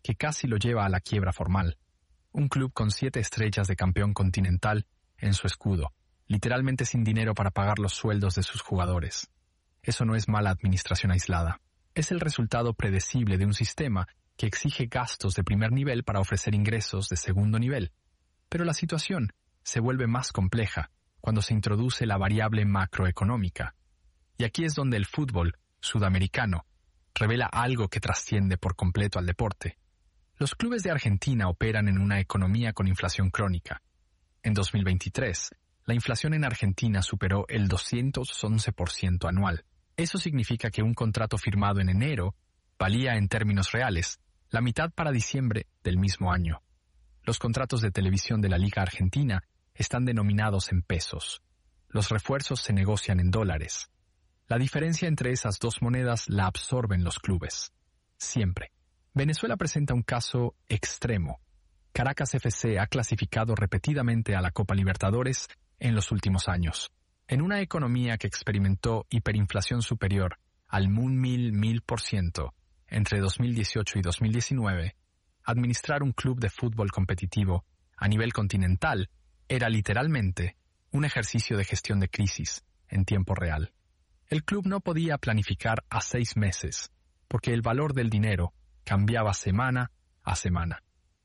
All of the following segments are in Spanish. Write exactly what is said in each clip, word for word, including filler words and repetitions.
que casi lo lleva a la quiebra formal. Un club con siete estrellas de campeón continental en su escudo, literalmente sin dinero para pagar los sueldos de sus jugadores. Eso no es mala administración aislada. Es el resultado predecible de un sistema que exige gastos de primer nivel para ofrecer ingresos de segundo nivel. Pero la situación se vuelve más compleja cuando se introduce la variable macroeconómica. Y aquí es donde el fútbol sudamericano revela algo que trasciende por completo al deporte. Los clubes de Argentina operan en una economía con inflación crónica. En dos mil veintitrés, la inflación en Argentina superó el doscientos once por ciento anual. Eso significa que un contrato firmado en enero valía en términos reales la mitad para diciembre del mismo año. Los contratos de televisión de la Liga Argentina están denominados en pesos. Los refuerzos se negocian en dólares. La diferencia entre esas dos monedas la absorben los clubes. Siempre. Venezuela presenta un caso extremo. Caracas F C ha clasificado repetidamente a la Copa Libertadores en los últimos años. En una economía que experimentó hiperinflación superior al un mil mil por ciento entre dos mil dieciocho y dos mil diecinueve, administrar un club de fútbol competitivo a nivel continental era literalmente un ejercicio de gestión de crisis en tiempo real. El club no podía planificar a seis meses, porque el valor del dinero cambiaba semana a semana.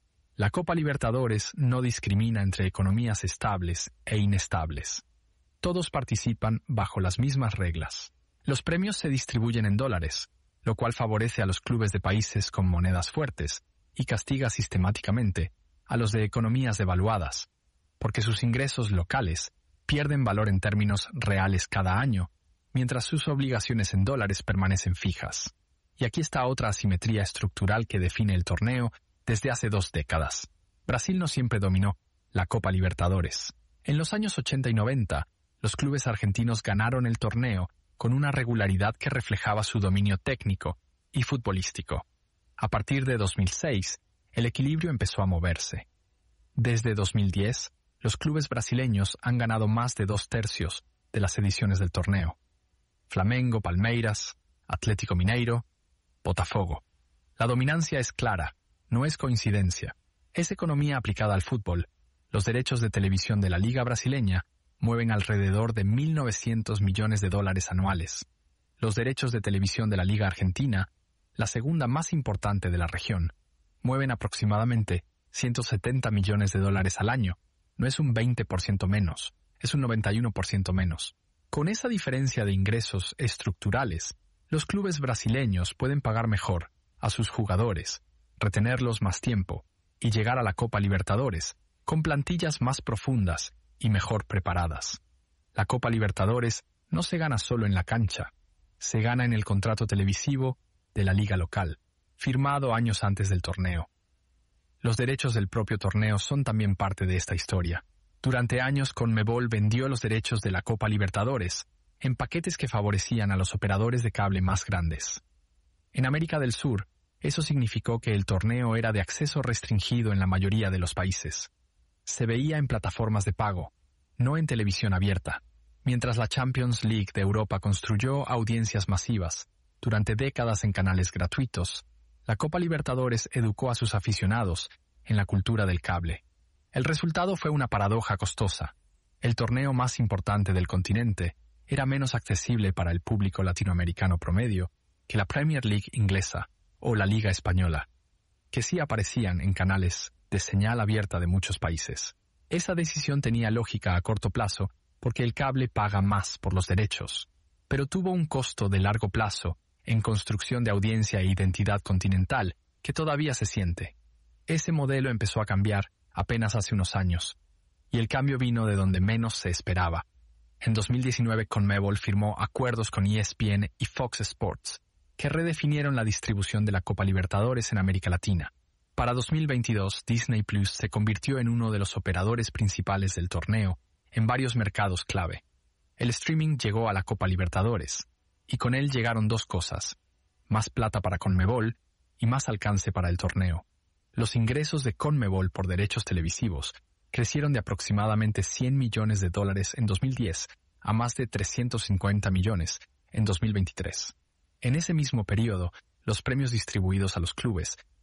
La Copa Libertadores no discrimina entre economías estables e inestables. Todos participan bajo las mismas reglas. Los premios se distribuyen en dólares, lo cual favorece a los clubes de países con monedas fuertes y castiga sistemáticamente a los de economías devaluadas, porque sus ingresos locales pierden valor en términos reales cada año, mientras sus obligaciones en dólares permanecen fijas. Y aquí está otra asimetría estructural que define el torneo desde hace dos décadas. Brasil no siempre dominó la Copa Libertadores. En los años ochenta y noventa, los clubes argentinos ganaron el torneo con una regularidad que reflejaba su dominio técnico y futbolístico. A partir de dos mil seis, el equilibrio empezó a moverse. Desde dos mil diez, los clubes brasileños han ganado más de dos tercios de las ediciones del torneo. Flamengo, Palmeiras, Atlético Mineiro, Botafogo. La dominancia es clara, no es coincidencia. Es economía aplicada al fútbol. Los derechos de televisión de la Liga Brasileña mueven alrededor de mil novecientos millones de dólares anuales. Los derechos de televisión de la Liga Argentina, la segunda más importante de la región, mueven aproximadamente ciento setenta millones de dólares al año. No es un veinte por ciento menos, es un noventa y uno por ciento menos. Con esa diferencia de ingresos estructurales, los clubes brasileños pueden pagar mejor a sus jugadores, retenerlos más tiempo y llegar a la Copa Libertadores con plantillas más profundas y mejor preparadas. La Copa Libertadores no se gana solo en la cancha, se gana en el contrato televisivo de la liga local, firmado años antes del torneo. Los derechos del propio torneo son también parte de esta historia. Durante años, Conmebol vendió los derechos de la Copa Libertadores en paquetes que favorecían a los operadores de cable más grandes. En América del Sur, eso significó que el torneo era de acceso restringido en la mayoría de los países. Se veía en plataformas de pago, no en televisión abierta, mientras la Champions League de Europa construyó audiencias masivas durante décadas en canales gratuitos. La Copa Libertadores educó a sus aficionados en la cultura del cable. El resultado fue una paradoja costosa. El torneo más importante del continente era menos accesible para el público latinoamericano promedio que la Premier League inglesa o la Liga española, que sí aparecían en canales de señal abierta de muchos países. Esa decisión tenía lógica a corto plazo porque el cable paga más por los derechos, pero tuvo un costo de largo plazo en construcción de audiencia e identidad continental que todavía se siente. Ese modelo empezó a cambiar apenas hace unos años, y el cambio vino de donde menos se esperaba. En dos mil diecinueve, Conmebol firmó acuerdos con E S P N y Fox Sports, que redefinieron la distribución de la Copa Libertadores en América Latina. Para dos mil veintidós, Disney Plus se convirtió en uno de los operadores principales del torneo en varios mercados clave. El streaming llegó a la Copa Libertadores, y con él llegaron dos cosas: más plata para Conmebol y más alcance para el torneo. Los ingresos de Conmebol por derechos televisivos crecieron de aproximadamente cien millones de dólares en dos mil diez a más de trescientos cincuenta millones en dos mil veintitrés. En ese mismo periodo, los premios distribuidos a los clubes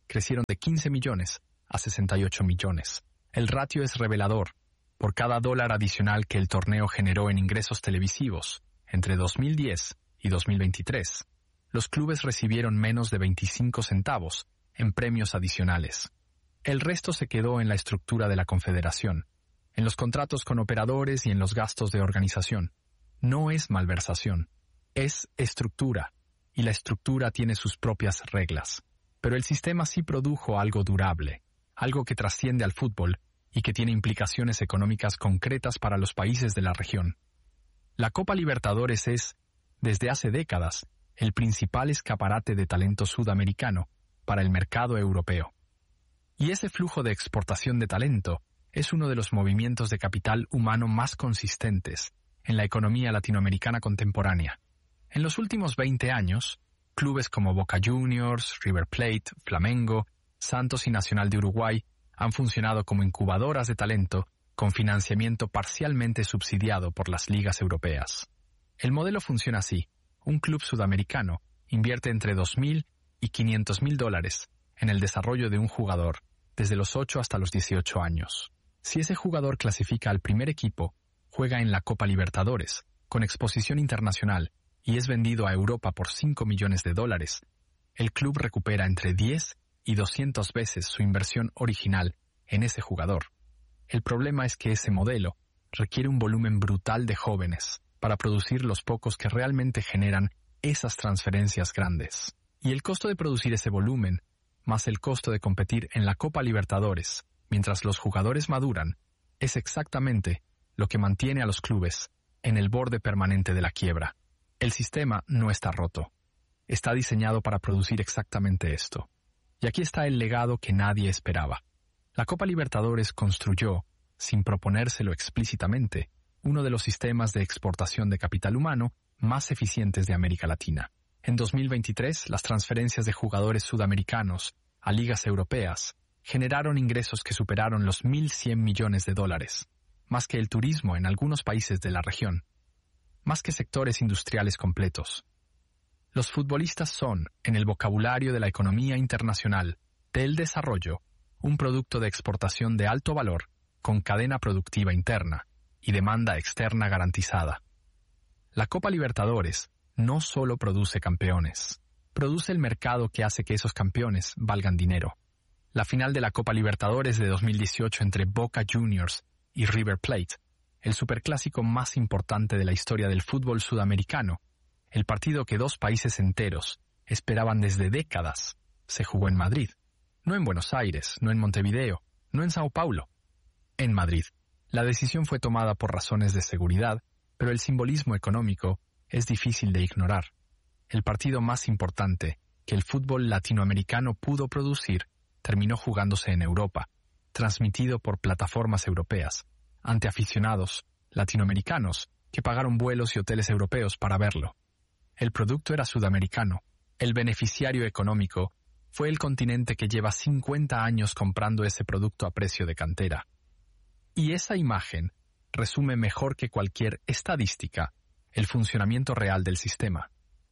crecieron de quince millones a sesenta y ocho millones. El ratio es revelador. Por cada dólar adicional que el torneo generó en ingresos televisivos entre dos mil diez y dos mil veintitrés, los clubes recibieron menos de veinticinco centavos en premios adicionales. El resto se quedó en la estructura de la confederación, en los contratos con operadores y en los gastos de organización. No es malversación, es estructura, y la estructura tiene sus propias reglas. Pero el sistema sí produjo algo durable, algo que trasciende al fútbol y que tiene implicaciones económicas concretas para los países de la región. La Copa Libertadores es, desde hace décadas, el principal escaparate de talento sudamericano para el mercado europeo. Y ese flujo de exportación de talento es uno de los movimientos de capital humano más consistentes en la economía latinoamericana contemporánea. En los últimos veinte años, clubes como Boca Juniors, River Plate, Flamengo, Santos y Nacional de Uruguay han funcionado como incubadoras de talento con financiamiento parcialmente subsidiado por las ligas europeas. El modelo funciona así. Un club sudamericano invierte entre dos mil y quinientos mil dólares en el desarrollo de un jugador desde los ocho hasta los dieciocho años. Si ese jugador clasifica al primer equipo, juega en la Copa Libertadores, con exposición internacional, y es vendido a Europa por cinco millones de dólares, el club recupera entre diez y doscientas veces su inversión original en ese jugador. El problema es que ese modelo requiere un volumen brutal de jóvenes para producir los pocos que realmente generan esas transferencias grandes. Y el costo de producir ese volumen, más el costo de competir en la Copa Libertadores, mientras los jugadores maduran, es exactamente lo que mantiene a los clubes en el borde permanente de la quiebra. El sistema no está roto. Está diseñado para producir exactamente esto. Y aquí está el legado que nadie esperaba. La Copa Libertadores construyó, sin proponérselo explícitamente, uno de los sistemas de exportación de capital humano más eficientes de América Latina. En dos mil veintitrés, las transferencias de jugadores sudamericanos a ligas europeas generaron ingresos que superaron los mil cien millones de dólares, más que el turismo en algunos países de la región, más que sectores industriales completos. Los futbolistas son, en el vocabulario de la economía internacional, del desarrollo, un producto de exportación de alto valor, con cadena productiva interna y demanda externa garantizada. La Copa Libertadores no solo produce campeones, produce el mercado que hace que esos campeones valgan dinero. La final de la Copa Libertadores de dos mil dieciocho entre Boca Juniors y River Plate, el superclásico más importante de la historia del fútbol sudamericano, el partido que dos países enteros esperaban desde décadas, se jugó en Madrid. No en Buenos Aires, no en Montevideo, no en Sao Paulo. En Madrid. La decisión fue tomada por razones de seguridad, pero el simbolismo económico es difícil de ignorar. El partido más importante que el fútbol latinoamericano pudo producir terminó jugándose en Europa, transmitido por plataformas europeas, ante aficionados latinoamericanos que pagaron vuelos y hoteles europeos para verlo. El producto era sudamericano. El beneficiario económico fue el continente que lleva cincuenta años comprando ese producto a precio de cantera. Y esa imagen resume mejor que cualquier estadística el funcionamiento real del sistema.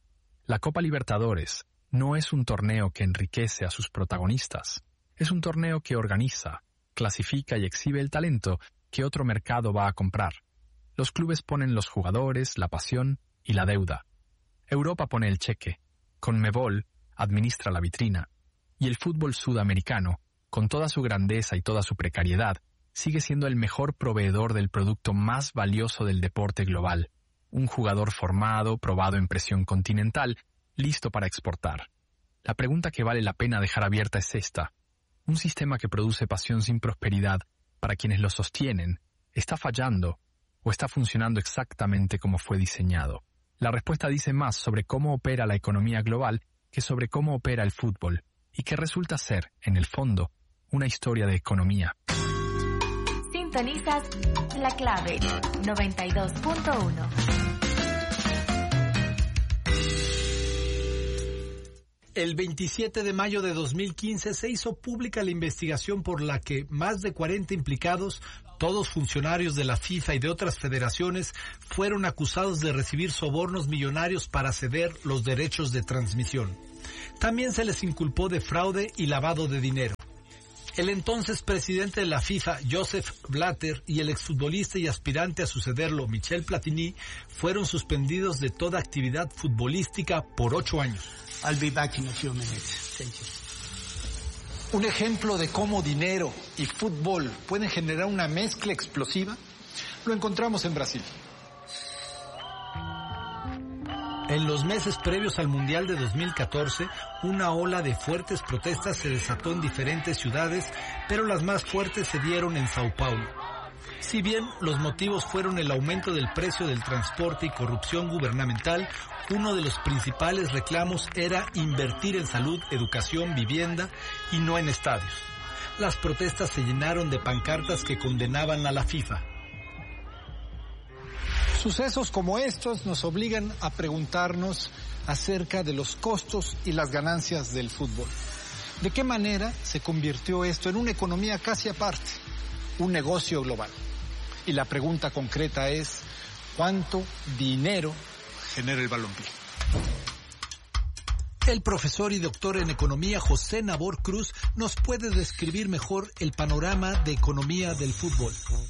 La Copa Libertadores no es un torneo que enriquece a sus protagonistas. Es un torneo que organiza, clasifica y exhibe el talento que otro mercado va a comprar. Los clubes ponen los jugadores, la pasión y la deuda. Europa pone el cheque. Conmebol administra la vitrina. Y el fútbol sudamericano, con toda su grandeza y toda su precariedad, sigue siendo el mejor proveedor del producto más valioso del deporte global. Un jugador formado, probado en presión continental, listo para exportar. La pregunta que vale la pena dejar abierta es esta. ¿Un sistema que produce pasión sin prosperidad para quienes lo sostienen está fallando o está funcionando exactamente como fue diseñado? La respuesta dice más sobre cómo opera la economía global que sobre cómo opera el fútbol, y que resulta ser, en el fondo, una historia de economía. Sintonizas La Clave noventa y dos punto uno. El veintisiete de mayo de dos mil quince se hizo pública la investigación por la que más de cuarenta implicados, todos funcionarios de la FIFA y de otras federaciones, fueron acusados de recibir sobornos millonarios para ceder los derechos de transmisión. También se les inculpó de fraude y lavado de dinero. El entonces presidente de la FIFA, Joseph Blatter, y el exfutbolista y aspirante a sucederlo, Michel Platini, fueron suspendidos de toda actividad futbolística por ocho años. I'll be back in a few minutes. Thank you. Un ejemplo de cómo dinero y fútbol pueden generar una mezcla explosiva lo encontramos en Brasil. En los meses previos al Mundial de dos mil catorce, una ola de fuertes protestas se desató en diferentes ciudades, pero las más fuertes se dieron en Sao Paulo. Si bien los motivos fueron el aumento del precio del transporte y corrupción gubernamental, uno de los principales reclamos era invertir en salud, educación, vivienda y no en estadios. Las protestas se llenaron de pancartas que condenaban a la FIFA. Sucesos como estos nos obligan a preguntarnos acerca de los costos y las ganancias del fútbol. ¿De qué manera se convirtió esto en una economía casi aparte, un negocio global? Y la pregunta concreta es, ¿cuánto dinero genera el balompié? El profesor y doctor en economía José Nabor Cruz nos puede describir mejor el panorama de economía del fútbol.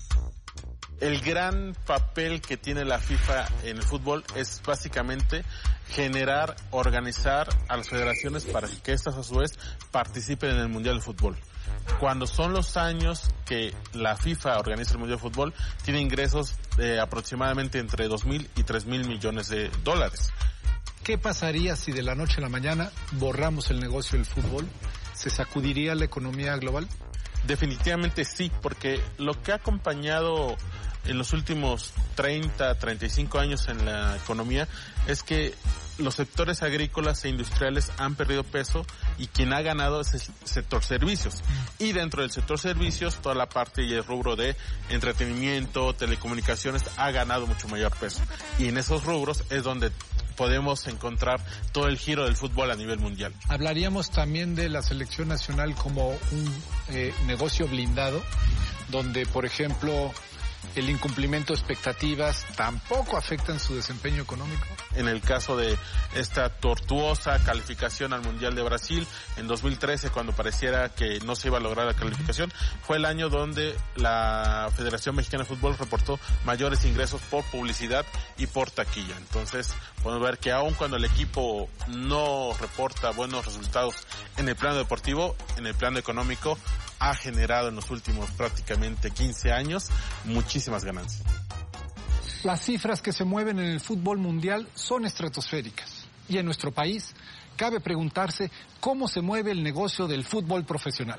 El gran papel que tiene la FIFA en el fútbol es básicamente generar, organizar a las federaciones para que éstas a su vez participen en el Mundial de Fútbol. Cuando son los años que la FIFA organiza el Mundial de Fútbol, tiene ingresos de aproximadamente entre dos mil y tres mil millones de dólares. ¿Qué pasaría si de la noche a la mañana borramos el negocio del fútbol? ¿Se sacudiría la economía global? Definitivamente sí, porque lo que ha acompañado en los últimos treinta, treinta y cinco años en la economía es que los sectores agrícolas e industriales han perdido peso y quien ha ganado es el sector servicios. Y dentro del sector servicios, toda la parte y el rubro de entretenimiento, telecomunicaciones ha ganado mucho mayor peso. Y en esos rubros es donde podemos encontrar todo el giro del fútbol a nivel mundial. Hablaríamos también de la selección nacional como un eh, negocio blindado, donde, por ejemplo, el incumplimiento de expectativas tampoco afecta en su desempeño económico. En el caso de esta tortuosa calificación al Mundial de Brasil, en dos mil trece, cuando pareciera que no se iba a lograr la calificación, fue el año donde la Federación Mexicana de Fútbol reportó mayores ingresos por publicidad y por taquilla. Entonces, podemos ver que aun cuando el equipo no reporta buenos resultados en el plano deportivo, en el plano económico, ha generado en los últimos prácticamente quince años muchísimas ganancias. Las cifras que se mueven en el fútbol mundial son estratosféricas. Y en nuestro país cabe preguntarse cómo se mueve el negocio del fútbol profesional.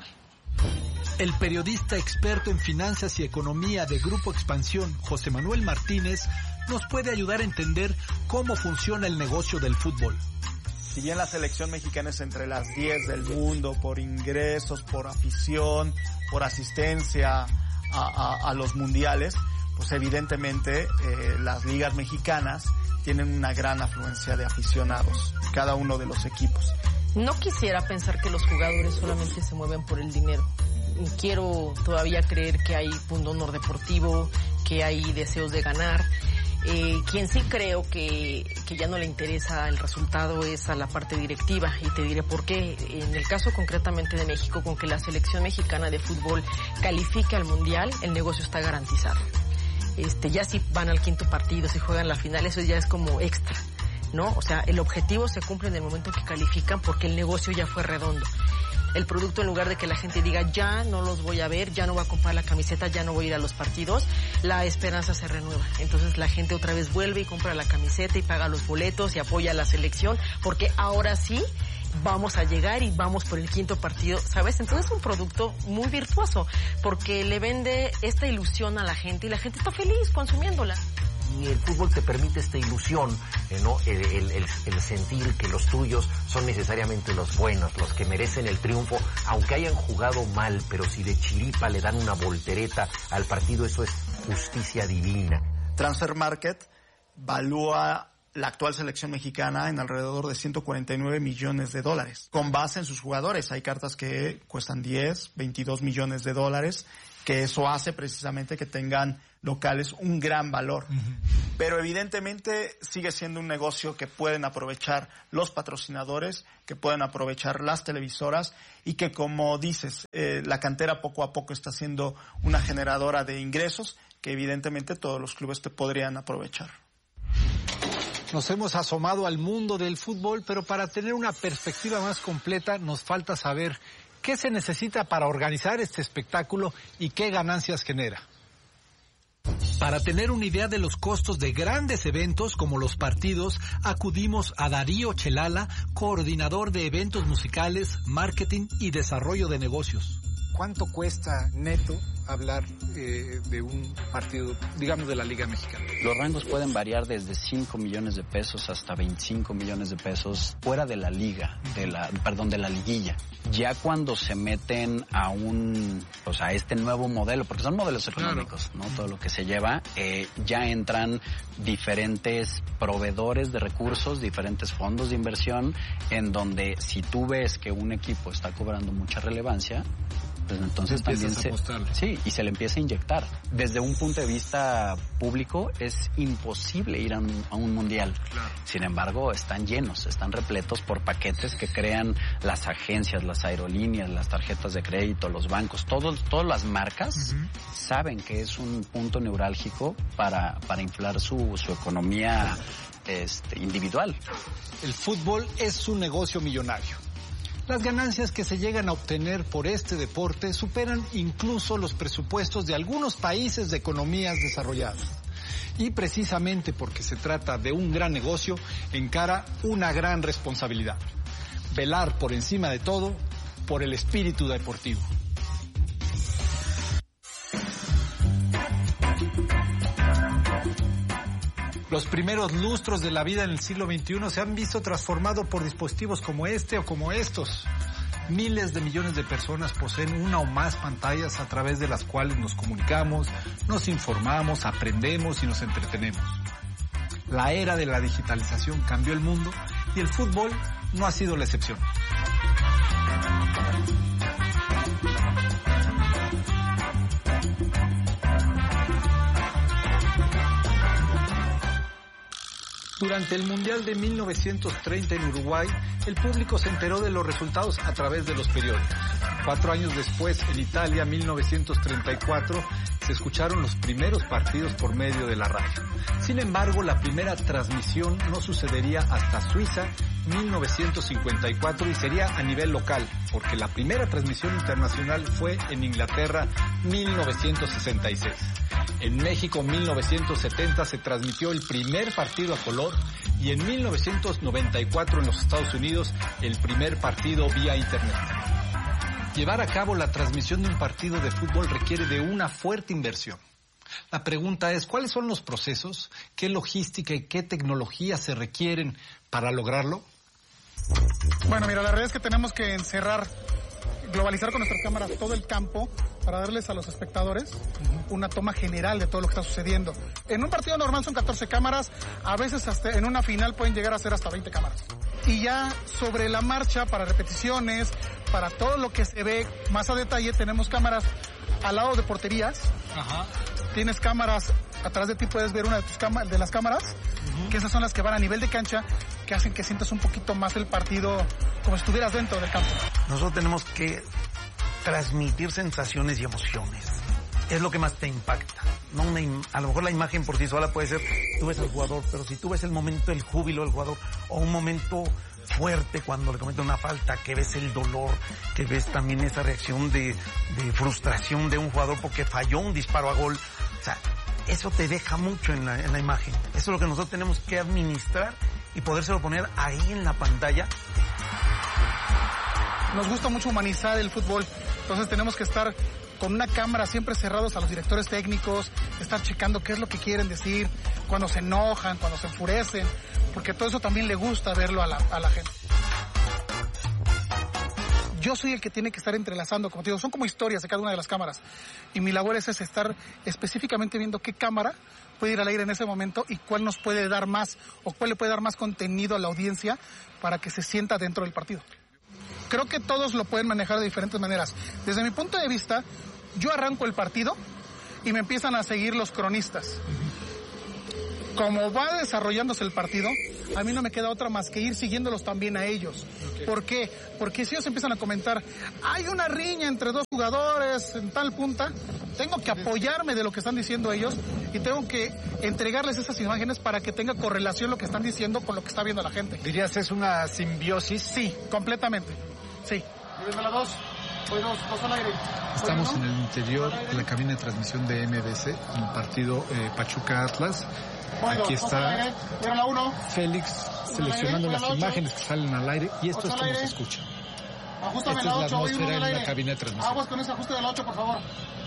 El periodista experto en finanzas y economía de Grupo Expansión, José Manuel Martínez, nos puede ayudar a entender cómo funciona el negocio del fútbol. Si bien la selección mexicana es entre las diez del mundo por ingresos, por afición, por asistencia a, a, a los mundiales, pues evidentemente eh, las ligas mexicanas tienen una gran afluencia de aficionados, cada uno de los equipos. No quisiera pensar que los jugadores solamente se mueven por el dinero. Quiero todavía creer que hay pundonor deportivo, que hay deseos de ganar. Eh, quien sí creo que, que ya no le interesa el resultado es a la parte directiva, y te diré por qué. En el caso concretamente de México, con que la selección mexicana de fútbol califique al Mundial, el negocio está garantizado. Este, ya si van al quinto partido, si juegan la final, eso ya es como extra, ¿no? O sea, el objetivo se cumple en el momento que califican porque el negocio ya fue redondo. El producto, en lugar de que la gente diga, ya no los voy a ver, ya no voy a comprar la camiseta, ya no voy a ir a los partidos, la esperanza se renueva. Entonces la gente otra vez vuelve y compra la camiseta y paga los boletos y apoya a la selección, porque ahora sí vamos a llegar y vamos por el quinto partido, ¿sabes? Entonces es un producto muy virtuoso, porque le vende esta ilusión a la gente y la gente está feliz consumiéndola. Y el fútbol te permite esta ilusión, eh, ¿no? El, el, el, el sentir que los tuyos son necesariamente los buenos, los que merecen el triunfo, aunque hayan jugado mal, pero si de chiripa le dan una voltereta al partido, eso es justicia divina. Transfer Market valúa la actual selección mexicana en alrededor de ciento cuarenta y nueve millones de dólares, con base en sus jugadores. Hay cartas que cuestan diez, veintidós millones de dólares, que eso hace precisamente que tengan locales un gran valor. Uh-huh. Pero evidentemente sigue siendo un negocio que pueden aprovechar los patrocinadores, que pueden aprovechar las televisoras y que, como dices, eh, la cantera poco a poco está siendo una generadora de ingresos que evidentemente todos los clubes te podrían aprovechar. Nos hemos asomado al mundo del fútbol, pero para tener una perspectiva más completa nos falta saber qué se necesita para organizar este espectáculo y qué ganancias genera. Para tener una idea de los costos de grandes eventos como los partidos, acudimos a Darío Chelala, coordinador de eventos musicales, marketing y desarrollo de negocios. ¿Cuánto cuesta neto hablar eh, de un partido, digamos, de la Liga Mexicana? Los rangos pueden variar desde cinco millones de pesos hasta veinticinco millones de pesos fuera de la liga, de la, perdón, de la liguilla. Ya cuando se meten a un, pues a este nuevo modelo, porque son modelos económicos, claro, ¿no? Todo lo que se lleva, eh, ya entran diferentes proveedores de recursos, diferentes fondos de inversión, en donde si tú ves que un equipo está cobrando mucha relevancia, pues entonces también se, sí, y se le empieza a inyectar. Desde un punto de vista público es imposible ir a un, a un mundial. Claro. Sin embargo, están llenos, están repletos por paquetes que crean las agencias, las aerolíneas, las tarjetas de crédito, los bancos, todos, todas las marcas uh-huh. saben que es un punto neurálgico para, para inflar su, su economía este, individual. El fútbol es un negocio millonario. Las ganancias que se llegan a obtener por este deporte superan incluso los presupuestos de algunos países de economías desarrolladas. Y precisamente porque se trata de un gran negocio, encara una gran responsabilidad. Velar por encima de todo por el espíritu deportivo. Los primeros lustros de la vida en el siglo veintiuno se han visto transformados por dispositivos como este o como estos. Miles de millones de personas poseen una o más pantallas a través de las cuales nos comunicamos, nos informamos, aprendemos y nos entretenemos. La era de la digitalización cambió el mundo y el fútbol no ha sido la excepción. Durante el Mundial de mil novecientos treinta en Uruguay, el público se enteró de los resultados a través de los periódicos. Cuatro años después, en Italia, mil novecientos treinta y cuatro, se escucharon los primeros partidos por medio de la radio. Sin embargo, la primera transmisión no sucedería hasta Suiza, mil novecientos cincuenta y cuatro, y sería a nivel local, porque la primera transmisión internacional fue en Inglaterra, mil novecientos sesenta y seis. En México, mil novecientos setenta, se transmitió el primer partido a color y en mil novecientos noventa y cuatro en los Estados Unidos, el primer partido vía Internet. Llevar a cabo la transmisión de un partido de fútbol requiere de una fuerte inversión. La pregunta es, ¿cuáles son los procesos? ¿Qué logística y qué tecnología se requieren para lograrlo? Bueno, mira, la realidad es que tenemos que encerrar, globalizar con nuestras cámaras todo el campo para darles a los espectadores una toma general de todo lo que está sucediendo. En un partido normal son catorce cámaras, a veces hasta en una final pueden llegar a ser hasta veinte cámaras. Y ya sobre la marcha, para repeticiones, para todo lo que se ve más a detalle, tenemos cámaras al lado de porterías. Ajá. Tienes cámaras, atrás de ti puedes ver una de, tus cama- de las cámaras, uh-huh. que esas son las que van a nivel de cancha, que hacen que sientas un poquito más el partido como si estuvieras dentro del campo. Nosotros tenemos que transmitir sensaciones y emociones. Es lo que más te impacta. No una im- a lo mejor la imagen por sí sola puede ser, tú ves al jugador, pero si tú ves el momento del júbilo del jugador, o un momento fuerte cuando le cometen una falta, que ves el dolor, que ves también esa reacción de, de frustración de un jugador porque falló un disparo a gol, o sea, eso te deja mucho en la, en la imagen. Eso es lo que nosotros tenemos que administrar y podérselo poner ahí en la pantalla. Nos gusta mucho humanizar el fútbol, entonces tenemos que estar con una cámara siempre cerrados a los directores técnicos, estar checando qué es lo que quieren decir, cuando se enojan, cuando se enfurecen, porque todo eso también le gusta verlo a la, a la gente. Yo soy el que tiene que estar entrelazando, como te digo, son como historias de cada una de las cámaras, y mi labor es, es estar específicamente viendo qué cámara puede ir al aire en ese momento y cuál nos puede dar más, o cuál le puede dar más contenido a la audiencia para que se sienta dentro del partido. Creo que todos lo pueden manejar de diferentes maneras. Desde mi punto de vista, Yo arranco el partido y me empiezan a seguir los cronistas. Como va desarrollándose el partido, a mí no me queda otra más que ir siguiéndolos también a ellos. Okay. ¿Por qué? Porque si ellos empiezan a comentar, hay una riña entre dos jugadores en tal punta, tengo que apoyarme de lo que están diciendo ellos y tengo que entregarles esas imágenes para que tenga correlación lo que están diciendo con lo que está viendo la gente. ¿Dirías es una simbiosis? Sí, completamente. Sí. La dos. Estamos en el interior de la cabina de transmisión de M B C, en el partido eh, Pachuca Atlas. Aquí está Félix seleccionando las imágenes que salen al aire y esto es como se escucha. Esta es la atmósfera en la cabina de transmisión. Aguas con ese ajuste del ocho, por favor.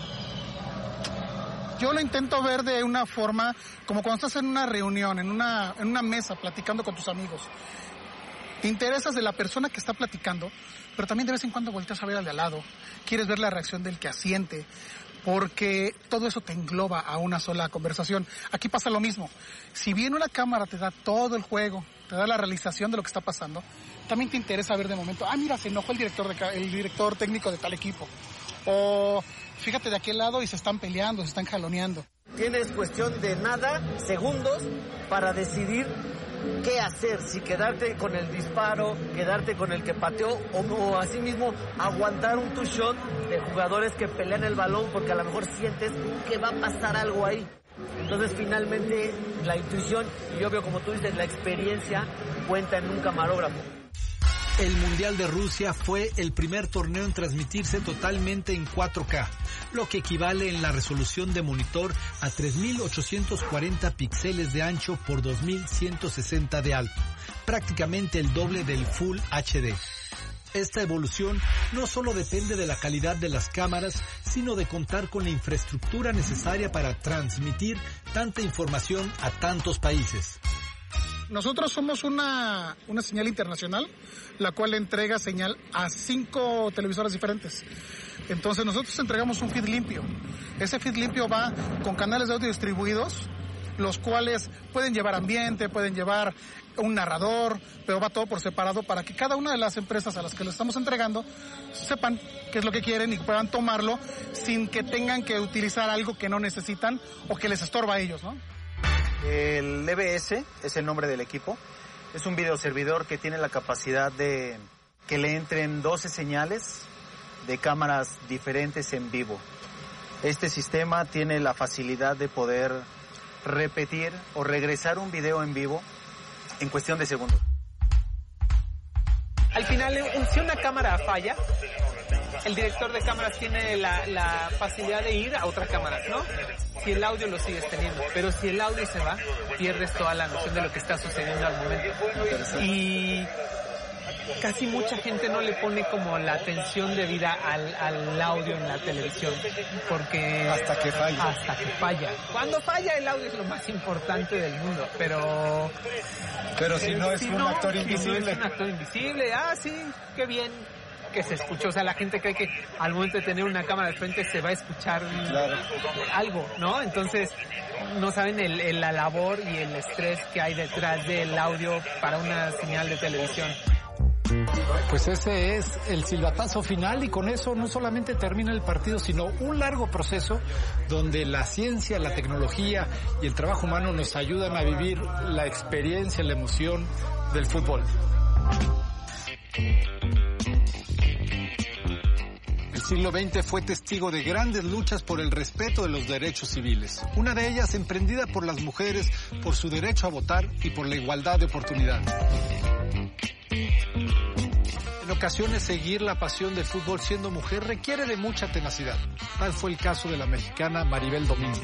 Yo lo intento ver de una forma como cuando estás en una reunión, en una, en una mesa, platicando con tus amigos. Te interesas de la persona que está platicando, pero también de vez en cuando volteas a ver al de al lado. Quieres ver la reacción del que asiente, porque todo eso te engloba a una sola conversación. Aquí pasa lo mismo. Si bien una cámara te da todo el juego, te da la realización de lo que está pasando, también te interesa ver de momento, ah, mira, se enojó el director, de, el director técnico de tal equipo. O fíjate de aquel lado y se están peleando, se están jaloneando. Tienes cuestión de nada, segundos, para decidir qué hacer, si quedarte con el disparo, quedarte con el que pateó o, o asimismo aguantar un two shot de jugadores que pelean el balón porque a lo mejor sientes que va a pasar algo ahí. Entonces finalmente la intuición y obvio como tú dices la experiencia cuenta en un camarógrafo. El Mundial de Rusia fue el primer torneo en transmitirse totalmente en cuatro K, lo que equivale en la resolución de monitor a tres mil ochocientos cuarenta píxeles de ancho por dos mil ciento sesenta de alto, prácticamente el doble del Full H D. Esta evolución no solo depende de la calidad de las cámaras, sino de contar con la infraestructura necesaria para transmitir tanta información a tantos países. Nosotros somos una, una señal internacional, la cual entrega señal a cinco televisoras diferentes. Entonces nosotros entregamos un feed limpio. Ese feed limpio va con canales de audio distribuidos, los cuales pueden llevar ambiente, pueden llevar un narrador, pero va todo por separado para que cada una de las empresas a las que lo estamos entregando sepan qué es lo que quieren y puedan tomarlo sin que tengan que utilizar algo que no necesitan o que les estorba a ellos, ¿no? El E B S es el nombre del equipo. Es un videoservidor que tiene la capacidad de que le entren doce señales de cámaras diferentes en vivo. Este sistema tiene la facilidad de poder repetir o regresar un video en vivo en cuestión de segundos. Al final, si una cámara falla, el director de cámaras tiene la, la facilidad de ir a otra cámara, ¿no? Si el audio lo sigues teniendo, pero si el audio se va, pierdes toda la noción de lo que está sucediendo al momento. Y casi mucha gente no le pone como la atención debida al, al audio en la televisión, porque hasta que falla. Hasta que falla. Cuando falla el audio es lo más importante del mundo, pero pero si no es si un no, actor invisible. Si no es un actor invisible, ah sí, qué bien que se escuchó, o sea, la gente cree que al momento de tener una cámara de frente se va a escuchar claro. algo, ¿no? Entonces no saben el, el, la labor y el estrés que hay detrás del audio para una señal de televisión. Pues ese es el silbatazo final y con eso no solamente termina el partido, sino un largo proceso donde la ciencia, la tecnología y el trabajo humano nos ayudan a vivir la experiencia, la emoción del fútbol. El siglo veinte fue testigo de grandes luchas por el respeto de los derechos civiles. Una de ellas emprendida por las mujeres por su derecho a votar y por la igualdad de oportunidades. En ocasiones seguir la pasión del fútbol siendo mujer requiere de mucha tenacidad. Tal fue el caso de la mexicana Maribel Domínguez.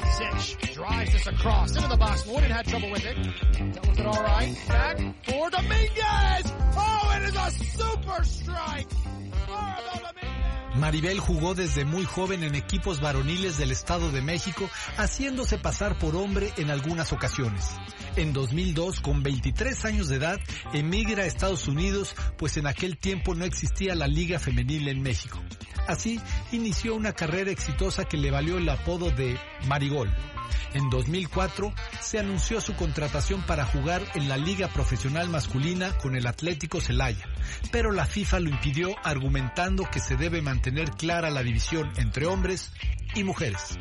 Maribel jugó desde muy joven en equipos varoniles del Estado de México, haciéndose pasar por hombre en algunas ocasiones. En dos mil dos, con veintitrés años de edad, emigra a Estados Unidos, pues en aquel tiempo no existía la Liga Femenil en México. Así, inició una carrera exitosa que le valió el apodo de Marigol. En dos mil cuatro se anunció su contratación para jugar en la Liga Profesional Masculina con el Atlético Celaya, pero la FIFA lo impidió argumentando que se debe mantener mantener clara la división entre hombres y mujeres.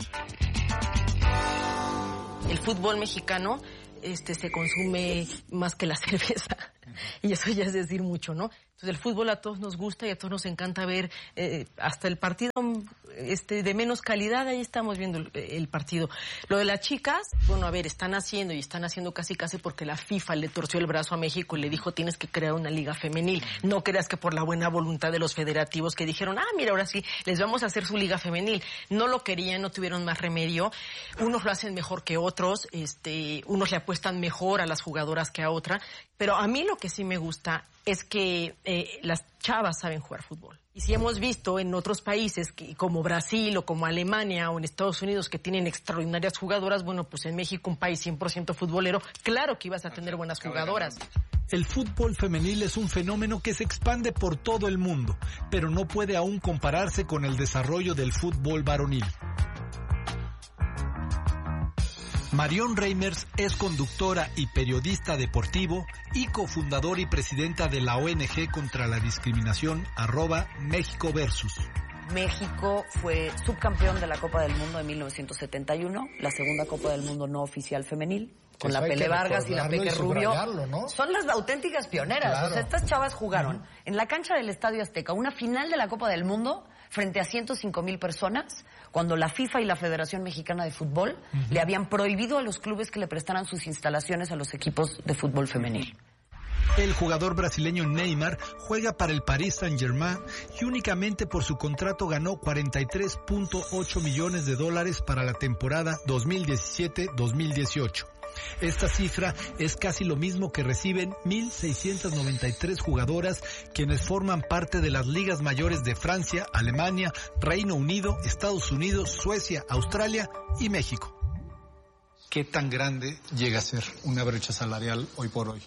El fútbol mexicano este se consume más que la cerveza. Y eso ya es decir mucho, ¿no? Entonces el fútbol a todos nos gusta y a todos nos encanta ver eh, hasta el partido este de menos calidad, ahí estamos viendo el, el partido. Lo de las chicas, bueno, a ver, están haciendo y están haciendo casi casi porque la FIFA le torció el brazo a México y le dijo tienes que crear una liga femenil. No creas que por la buena voluntad de los federativos que dijeron, ah, mira, ahora sí, les vamos a hacer su liga femenil. No lo querían, no tuvieron más remedio. Unos lo hacen mejor que otros, este, unos le apuestan mejor a las jugadoras que a otra. Pero a mí lo que sí me gusta es que eh, las chavas saben jugar fútbol. Y si hemos visto en otros países que, como Brasil o como Alemania o en Estados Unidos que tienen extraordinarias jugadoras, bueno, pues en México, un país cien por ciento futbolero, claro que ibas a tener buenas jugadoras. El fútbol femenil es un fenómeno que se expande por todo el mundo, pero no puede aún compararse con el desarrollo del fútbol varonil. Marion Reimers es conductora y periodista deportivo y cofundador y presidenta de la O N G contra la discriminación arroba México Versus. México fue subcampeón de la Copa del Mundo en mil novecientos setenta y uno, la segunda Copa del Mundo no oficial femenil, con Eso la Pele Vargas y la Peque Rubio. ¿No? Son las auténticas pioneras. Claro. O sea, estas chavas jugaron uh-huh. en la cancha del Estadio Azteca una final de la Copa del Mundo frente a ciento cinco mil personas, cuando la FIFA y la Federación Mexicana de Fútbol uh-huh. le habían prohibido a los clubes que le prestaran sus instalaciones a los equipos de fútbol femenil. El jugador brasileño Neymar juega para el Paris Saint-Germain y únicamente por su contrato ganó cuarenta y tres punto ocho millones de dólares para la temporada dos mil diecisiete dos mil dieciocho. Esta cifra es casi lo mismo que reciben mil seiscientas noventa y tres jugadoras quienes forman parte de las ligas mayores de Francia, Alemania, Reino Unido, Estados Unidos, Suecia, Australia y México. ¿Qué tan grande llega a ser una brecha salarial hoy por hoy?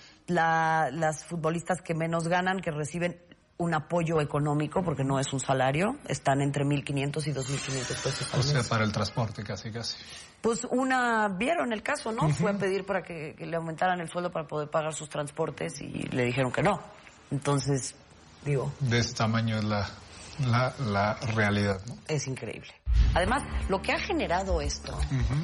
La, las futbolistas que menos ganan, que reciben un apoyo económico, porque no es un salario, están entre mil quinientos y dos mil quinientos pesos al mes. O sea, para el transporte casi, casi. Pues una, vieron el caso, ¿no? Uh-huh. Fue a pedir para que, que le aumentaran el sueldo para poder pagar sus transportes y le dijeron que no. Entonces, digo... De ese tamaño es la, la, la realidad, ¿no? Es increíble. Además, lo que ha generado esto... Uh-huh.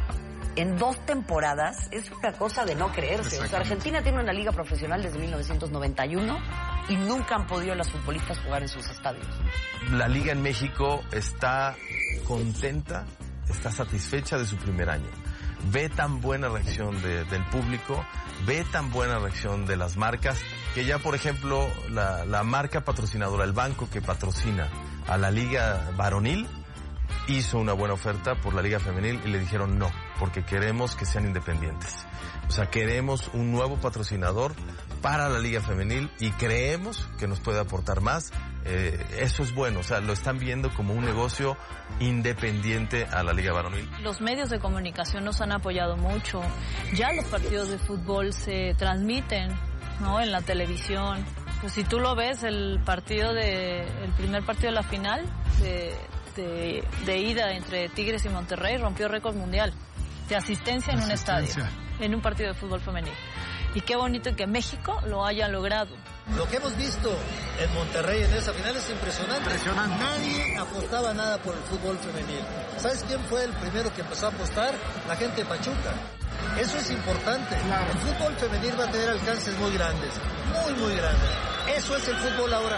En dos temporadas es una cosa de no creerse. O sea, Argentina tiene una liga profesional desde mil novecientos noventa y uno y nunca han podido las futbolistas jugar en sus estadios. La liga en México está contenta, está satisfecha de su primer año. Ve tan buena reacción de, del público, ve tan buena reacción de las marcas, que ya, por ejemplo, la, la marca patrocinadora, el banco que patrocina a la liga varonil, hizo una buena oferta por la liga femenil y le dijeron no, porque queremos que sean independientes. O sea, queremos un nuevo patrocinador para la liga femenil y creemos que nos puede aportar más. Eh, eso es bueno, o sea, lo están viendo como un negocio independiente a la liga varonil. Los medios de comunicación nos han apoyado mucho. Ya los partidos de fútbol se transmiten, ¿no?, en la televisión. Pues si tú lo ves, el partido de, el primer partido de la final de De, de ida entre Tigres y Monterrey rompió récord mundial de asistencia en asistencia. un estadio, en un partido de fútbol femenil. Y qué bonito que México lo haya logrado. Lo que hemos visto en Monterrey en esa final es impresionante. impresionante. Nadie apostaba nada por el fútbol femenil. ¿Sabes quién fue el primero que empezó a apostar? La gente de Pachuca. Eso es importante. Claro. El fútbol femenil va a tener alcances muy grandes, muy, muy grandes. Eso es el fútbol ahora.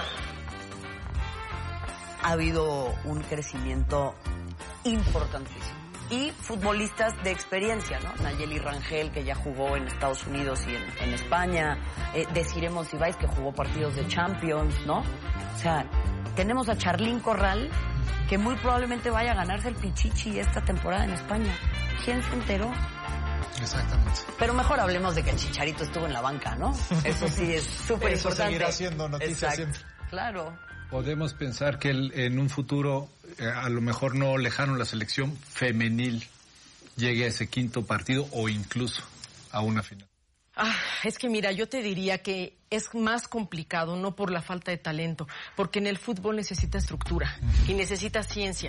Ha habido un crecimiento importantísimo. Y futbolistas de experiencia, ¿no? Nayeli Rangel, que ya jugó en Estados Unidos y en, en España. Eh, Desiree Monsiváis, que jugó partidos de Champions, ¿no? O sea, tenemos a Charlín Corral, que muy probablemente vaya a ganarse el Pichichi esta temporada en España. ¿Quién se enteró? Exactamente. Pero mejor hablemos de que el Chicharito estuvo en la banca, ¿no? Eso sí es súper importante. Eso seguirá siendo noticia siempre. Claro. Podemos pensar que el, en un futuro, eh, a lo mejor no lejano, la selección femenil llegue a ese quinto partido o incluso a una final. Ah, es que mira, yo te diría que es más complicado, no por la falta de talento, porque en el fútbol necesita estructura uh-huh. y necesita ciencia.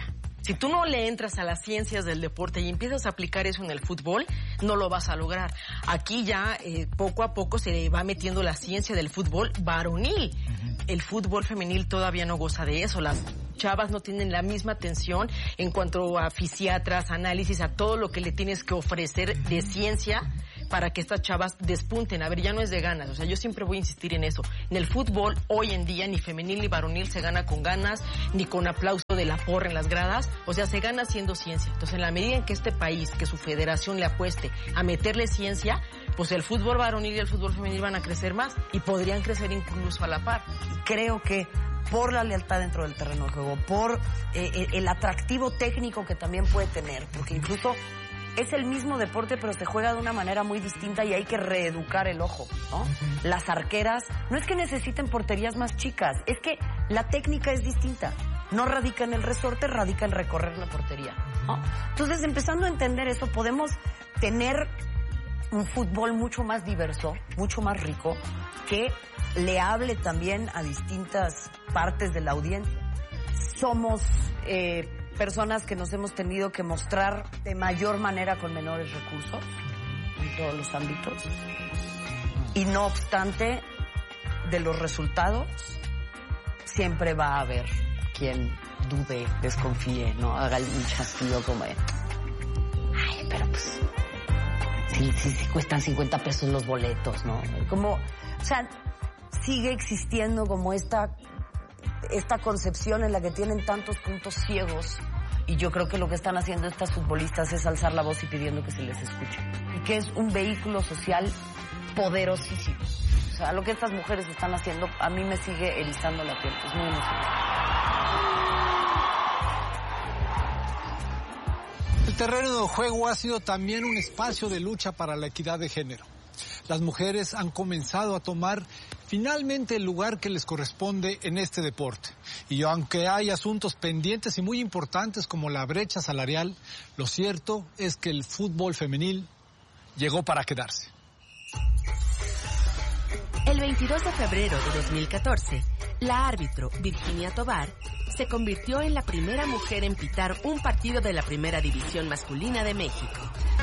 Si tú no le entras a las ciencias del deporte y empiezas a aplicar eso en el fútbol, no lo vas a lograr. Aquí ya eh, poco a poco se va metiendo la ciencia del fútbol varonil. Uh-huh. El fútbol femenil todavía no goza de eso. Las chavas no tienen la misma atención en cuanto a fisiatras, análisis, a todo lo que le tienes que ofrecer de ciencia para que estas chavas despunten. A ver, ya no es de ganas, o sea, yo siempre voy a insistir en eso. En el fútbol, hoy en día, ni femenil ni varonil se gana con ganas, ni con aplauso de la porra en las gradas, o sea, se gana haciendo ciencia. Entonces, en la medida en que este país, que su federación le apueste a meterle ciencia, pues el fútbol varonil y el fútbol femenil van a crecer más, y podrían crecer incluso a la par. Creo que por la lealtad dentro del terreno de juego, por eh, el atractivo técnico que también puede tener, porque incluso es el mismo deporte, pero se juega de una manera muy distinta y hay que reeducar el ojo, ¿no? Uh-huh. Las arqueras, no es que necesiten porterías más chicas, es que la técnica es distinta. No radica en el resorte, radica en recorrer la portería, ¿no? Entonces, empezando a entender eso, podemos tener un fútbol mucho más diverso, mucho más rico, que le hable también a distintas partes de la audiencia. Somos eh, personas que nos hemos tenido que mostrar de mayor manera con menores recursos en todos los ámbitos. Y no obstante, de los resultados, siempre va a haber quien dude, desconfíe, ¿no? Haga un chasquido como de, ay, pero pues, sí, sí, sí cuestan cincuenta pesos los boletos, ¿no? Como, o sea, sigue existiendo como esta, esta concepción en la que tienen tantos puntos ciegos, y yo creo que lo que están haciendo estas futbolistas es alzar la voz y pidiendo que se les escuche, y que es un vehículo social poderosísimo. O sea, lo que estas mujeres están haciendo a mí me sigue erizando la piel, es muy emocionante. El terreno de juego ha sido también un espacio de lucha para la equidad de género. Las mujeres han comenzado a tomar finalmente el lugar que les corresponde en este deporte. Y aunque hay asuntos pendientes y muy importantes como la brecha salarial, lo cierto es que el fútbol femenil llegó para quedarse. El veintidós de febrero de dos mil catorce, la árbitro Virginia Tobar se convirtió en la primera mujer en pitar un partido de la primera división masculina de México.